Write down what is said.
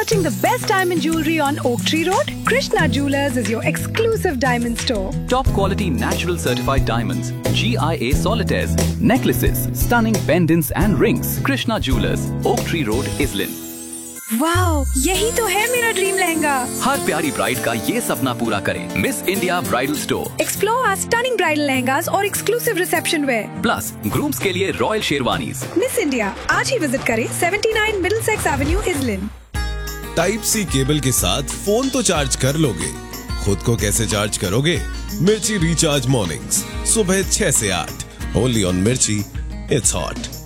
Searching the best diamond jewelry on Oak Tree Road? Krishna Jewelers is your exclusive diamond store. Top quality natural certified diamonds, GIA solitaires, necklaces, stunning pendants and rings. Krishna Jewelers, Oak Tree Road, Islin. Wow, यही तो है मेरा dream lehenga. हर प्यारी bride का ये सपना पूरा करें। Miss India bridal store. Explore our stunning bridal lehengas और exclusive reception wear. Plus grooms के लिए रॉयल शेरवानीज। मिस इंडिया आज ही विजिट करें 79 मिडिलसेक्स एवेन्यू, इजलिन। टाइप सी केबल के साथ फोन तो चार्ज कर लोगे, खुद को कैसे चार्ज करोगे? मिर्ची रिचार्ज मॉर्निंग्स सुबह 6 से 8 ओनली ऑन मिर्ची। It's hot.